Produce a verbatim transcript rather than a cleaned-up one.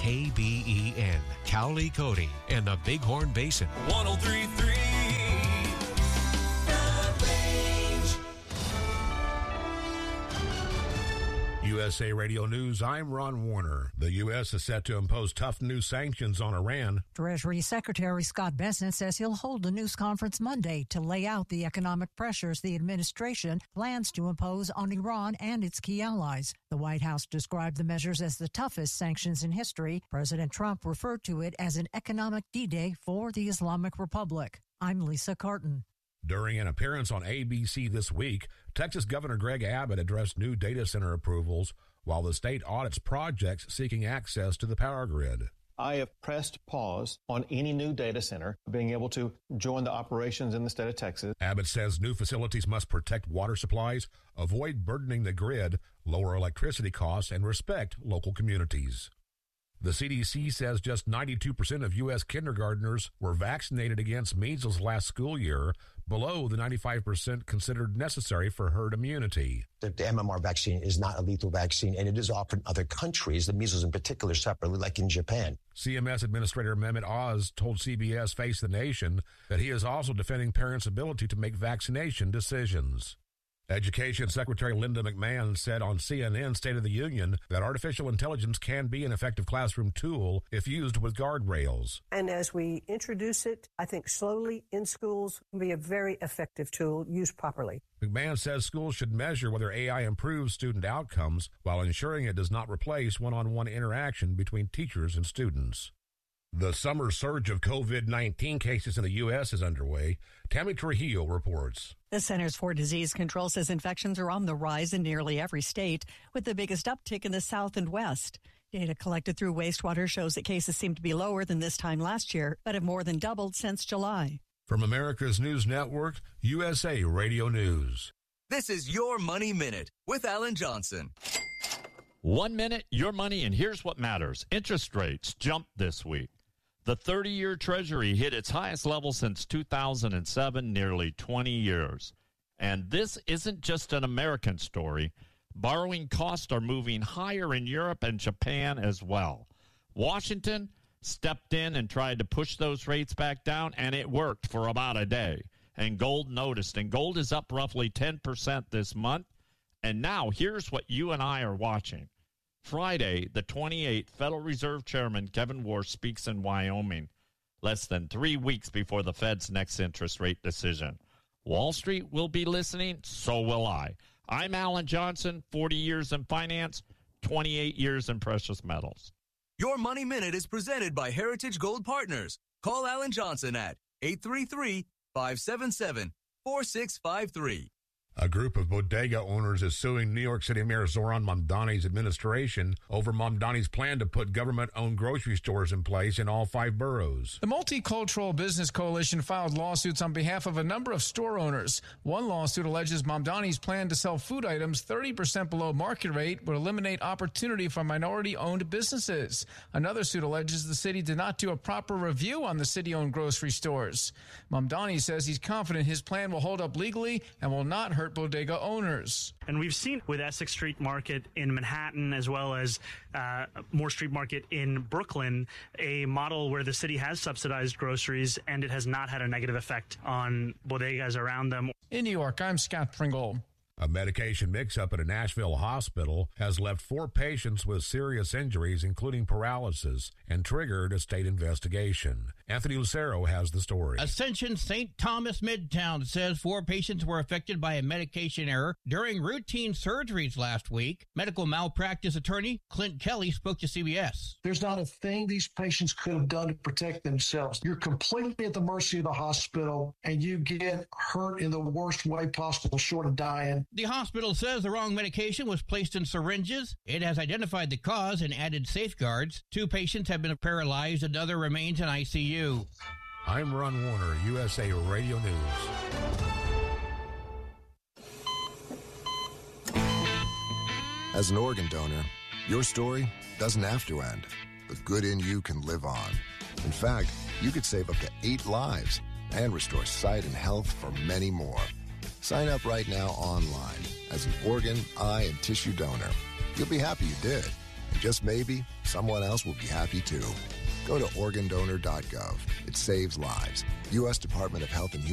K B E N, Cowley Cody, and the Bighorn Basin. one oh three point three U S A Radio News, I'm Ron Warner. The U S is set to impose tough new sanctions on Iran. Treasury Secretary Scott Bessent says he'll hold a news conference Monday to lay out the economic pressures the administration plans to impose on Iran and its key allies. The White House described the measures as the toughest sanctions in history. President Trump referred to it as an economic D-Day for the Islamic Republic. I'm Lisa Carton. During an appearance on A B C this week, Texas Governor Greg Abbott addressed new data center approvals while the state audits projects seeking access to the power grid. I have pressed pause on any new data center being able to join the operations in the state of Texas. Abbott says new facilities must protect water supplies, avoid burdening the grid, lower electricity costs, and respect local communities. The C D C says just ninety-two percent of U S kindergartners were vaccinated against measles last school year, below the ninety-five percent considered necessary for herd immunity. The, the M M R vaccine is not a lethal vaccine, and it is offered in other countries, the measles in particular, separately, like in Japan. C M S Administrator Mehmet Oz told C B S Face the Nation that he is also defending parents' ability to make vaccination decisions. Education Secretary Linda McMahon said on C N N State of the Union that artificial intelligence can be an effective classroom tool if used with guardrails. And as we introduce it, I think slowly in schools will be a very effective tool used properly. McMahon says schools should measure whether A I improves student outcomes while ensuring it does not replace one-on-one interaction between teachers and students. The summer surge of COVID nineteen cases in the U S is underway. Tammy Trujillo reports. The Centers for Disease Control says infections are on the rise in nearly every state, with the biggest uptick in the South and West. Data collected through wastewater shows that cases seem to be lower than this time last year, but have more than doubled since July. From America's News Network, U S A Radio News. This is Your Money Minute with Alan Johnson. One minute, your money, and here's what matters. Interest rates jumped this week. The thirty-year Treasury hit its highest level since two thousand seven, nearly twenty years. And this isn't just an American story. Borrowing costs are moving higher in Europe and Japan as well. Washington stepped in and tried to push those rates back down, and it worked for about a day. And gold noticed, and gold is up roughly ten percent this month. And now here's what you and I are watching. Friday, the twenty-eighth, Federal Reserve Chairman Kevin Warsh speaks in Wyoming, less than three weeks before the Fed's next interest rate decision. Wall Street will be listening, so will I. I'm Alan Johnson, forty years in finance, twenty-eight years in precious metals. Your Money Minute is presented by Heritage Gold Partners. Call Alan Johnson at eight three three, five seven seven, four six five three. A group of bodega owners is suing New York City Mayor Zoran Mamdani's administration over Mamdani's plan to put government-owned grocery stores in place in all five boroughs. The Multicultural Business Coalition filed lawsuits on behalf of a number of store owners. One lawsuit alleges Mamdani's plan to sell food items thirty percent below market rate would eliminate opportunity for minority-owned businesses. Another suit alleges the city did not do a proper review on the city-owned grocery stores. Mamdani says he's confident his plan will hold up legally and will not hurt bodega owners. And we've seen with Essex Street Market in Manhattan, as well as uh, Moore Street Market in Brooklyn, a model where the city has subsidized groceries and it has not had a negative effect on bodegas around them. In New York, I'm Scott Pringle. A medication mix-up at a Nashville hospital has left four patients with serious injuries, including paralysis, and triggered a state investigation. Anthony Lucero has the story. Ascension Saint Thomas Midtown says four patients were affected by a medication error during routine surgeries last week. Medical malpractice attorney Clint Kelly spoke to C B S. There's not a thing these patients could have done to protect themselves. You're completely at the mercy of the hospital, and you get hurt in the worst way possible, short of dying. The hospital says the wrong medication was placed in syringes. It has identified the cause and added safeguards. Two patients have been paralyzed. Another remains in I C U. I'm Ron Warner, U S A Radio News. As an organ donor, your story doesn't have to end. The good in you can live on. In fact, you could save up to eight lives and restore sight and health for many more. Sign up right now online as an organ, eye, and tissue donor. You'll be happy you did. And just maybe, someone else will be happy too. Go to organ donor dot gov. It saves lives. U S Department of Health and Human